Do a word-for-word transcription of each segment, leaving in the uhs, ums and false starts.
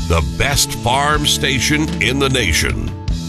the best farm station in the nation.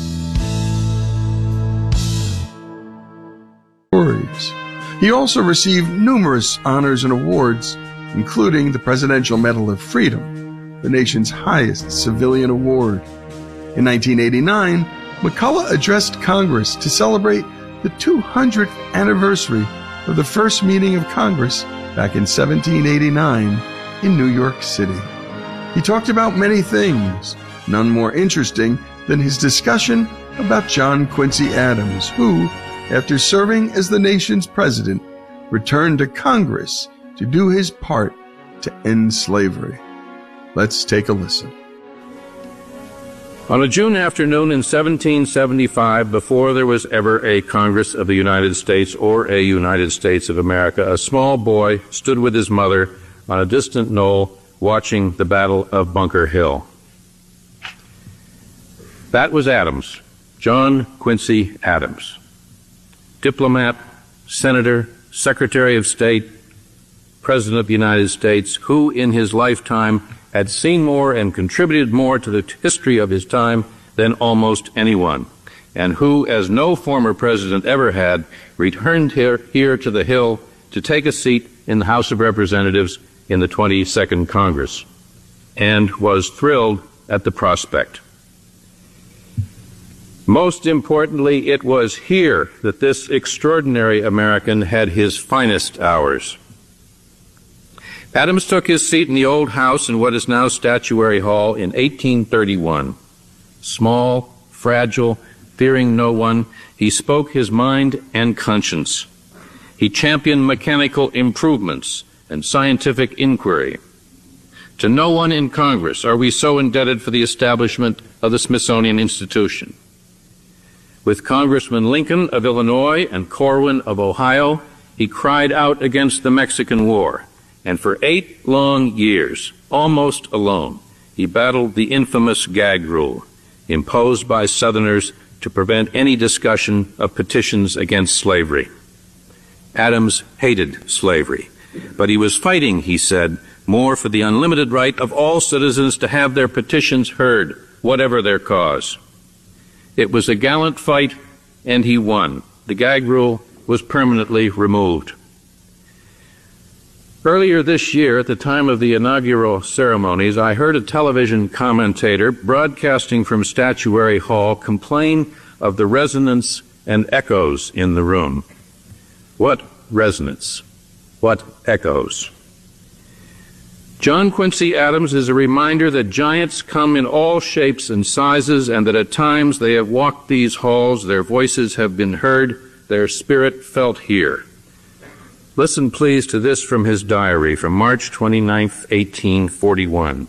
He also received numerous honors and awards, including the Presidential Medal of Freedom, the nation's highest civilian award. In nineteen eighty-nine, McCullough addressed Congress to celebrate the two hundredth anniversary of the first meeting of Congress back in seventeen eighty-nine in New York City. He talked about many things, none more interesting than his discussion about John Quincy Adams, who, after serving as the nation's president, returned to Congress to do his part to end slavery. Let's take a listen. On a June afternoon in seventeen seventy-five, before there was ever a Congress of the United States or a United States of America, a small boy stood with his mother on a distant knoll watching the Battle of Bunker Hill. That was Adams, John Quincy Adams. Diplomat, senator, secretary of state, president of the United States, who in his lifetime had seen more and contributed more to the history of his time than almost anyone, and who, as no former president ever had, returned here, here to the Hill to take a seat in the House of Representatives in the twenty-second Congress, and was thrilled at the prospect. Most importantly, it was here that this extraordinary American had his finest hours. Adams took his seat in the old house in what is now Statuary Hall in eighteen thirty-one. Small, fragile, fearing no one, he spoke his mind and conscience. He championed mechanical improvements and scientific inquiry. To no one in Congress are we so indebted for the establishment of the Smithsonian Institution. With Congressman Lincoln of Illinois and Corwin of Ohio, he cried out against the Mexican War, and for eight long years, almost alone, he battled the infamous gag rule imposed by Southerners to prevent any discussion of petitions against slavery. Adams hated slavery, but he was fighting, he said, more for the unlimited right of all citizens to have their petitions heard, whatever their cause. It was a gallant fight, and he won. The gag rule was permanently removed. Earlier this year, at the time of the inaugural ceremonies, I heard a television commentator broadcasting from Statuary Hall complain of the resonance and echoes in the room. What resonance? What echoes? John Quincy Adams is a reminder that giants come in all shapes and sizes, and that at times they have walked these halls, their voices have been heard, their spirit felt here. Listen, please, to this from his diary from March twenty-ninth, eighteen forty-one.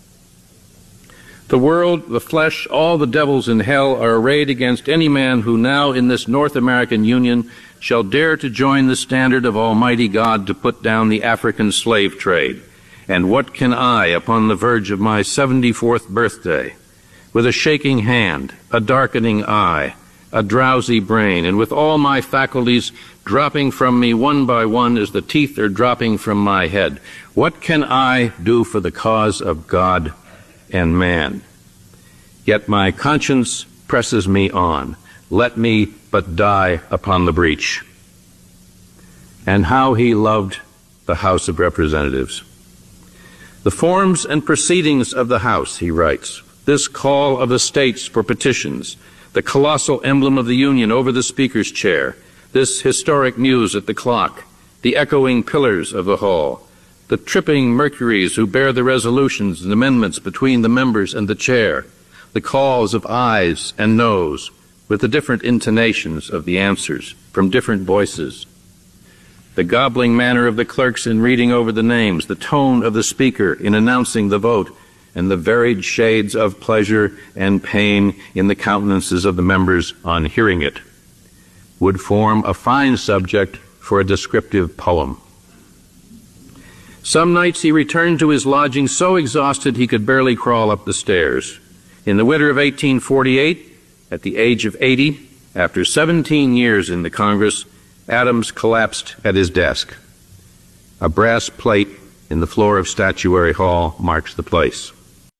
The world, the flesh, all the devils in hell are arrayed against any man who now in this North American Union shall dare to join the standard of Almighty God to put down the African slave trade. And what can I, upon the verge of my seventy-fourth birthday, with a shaking hand, a darkening eye, a drowsy brain, and with all my faculties dropping from me one by one as the teeth are dropping from my head, what can I do for the cause of God and man? Yet my conscience presses me on. Let me but die upon the breach. And how he loved the House of Representatives. The forms and proceedings of the House, he writes, this call of the states for petitions, the colossal emblem of the Union over the Speaker's chair, this historic news at the clock, the echoing pillars of the hall, the tripping Mercuries who bear the resolutions and amendments between the members and the chair, the calls of ayes and noes, with the different intonations of the answers from different voices, the gobbling manner of the clerks in reading over the names, the tone of the Speaker in announcing the vote, and the varied shades of pleasure and pain in the countenances of the members on hearing it, would form a fine subject for a descriptive poem. Some nights he returned to his lodging so exhausted he could barely crawl up the stairs. In the winter of eighteen forty-eight, at the age of eighty, after seventeen years in the Congress, Adams collapsed at his desk. A brass plate in the floor of Statuary Hall marks the place.